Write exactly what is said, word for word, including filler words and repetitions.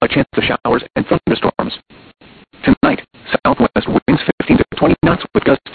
a chance of showers and thunderstorms. Tonight, southwest winds fifteen to twenty knots with gusts